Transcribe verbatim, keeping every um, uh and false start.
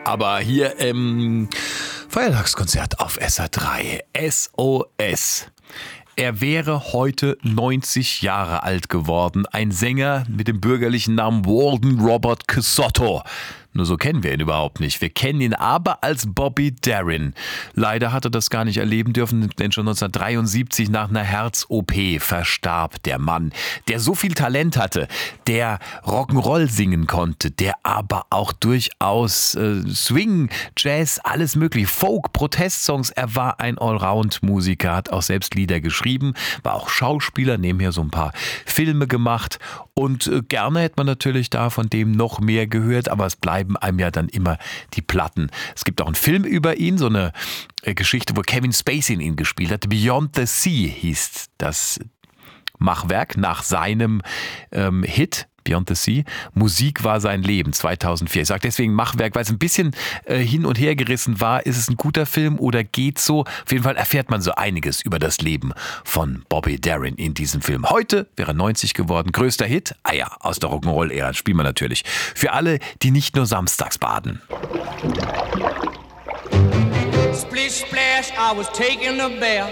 Aber hier im Feiertagskonzert auf S R drei, S O S. Er wäre heute neunzig Jahre alt geworden. Ein Sänger mit dem bürgerlichen Namen Walden Robert Cusotto. Nur so kennen wir ihn überhaupt nicht. Wir kennen ihn aber als Bobby Darin. Leider hat er das gar nicht erleben dürfen, denn schon neunzehnhundertdreiundsiebzig nach einer Herz-O P verstarb der Mann, der so viel Talent hatte, der Rock'n'Roll singen konnte, der aber auch durchaus äh, Swing, Jazz, alles mögliche, Folk, Protestsongs. Er war ein Allround-Musiker, hat auch selbst Lieder geschrieben, war auch Schauspieler, nebenher so ein paar Filme gemacht und äh, gerne hätte man natürlich da von dem noch mehr gehört, aber es bleiben einem ja dann immer die Platten. Es gibt auch einen Film über ihn, so eine äh, Geschichte, wo Kevin Spacey in ihn gespielt hat. Beyond the Sea hieß das Machwerk nach seinem ähm, Hit. Beyond the Sea. Musik war sein Leben, zweitausendvier. Ich sage deswegen Machwerk, weil es ein bisschen äh, hin und her gerissen war. Ist es ein guter Film oder geht's so? Auf jeden Fall erfährt man so einiges über das Leben von Bobby Darin in diesem Film. Heute wäre er neunzig geworden. Größter Hit? Ah ja, aus der Rock'n'Roll-Ära spielen wir natürlich. Für alle, die nicht nur samstags baden. Splish splash, I was taking a bath.